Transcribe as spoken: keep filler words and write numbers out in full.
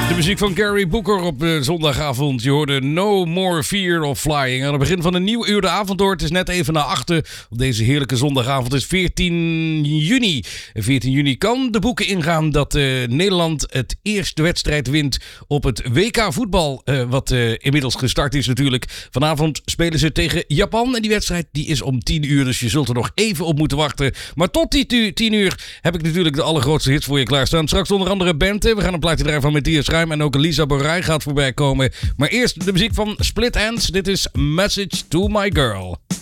De muziek van Gary Booker op de zondagavond. Je hoorde No More Fear of Flying. Aan het begin van een nieuw uur de avond door. Het is net even na achten op deze heerlijke zondagavond. Het is veertien juni. En veertien juni kan de boeken ingaan dat uh, Nederland het eerste wedstrijd wint op het W K voetbal. Uh, wat uh, inmiddels gestart is natuurlijk. Vanavond spelen ze tegen Japan. En die wedstrijd die is om tien uur. Dus je zult er nog even op moeten wachten. Maar tot die tu- tien uur heb ik natuurlijk de allergrootste hits voor je klaarstaan. Straks onder andere Bente. We gaan een plaatje draaien van Matthias Schuim. En ook Lisa Borai gaat voorbij komen. Maar eerst de muziek van Split Enz. Dit is Message to My Girl.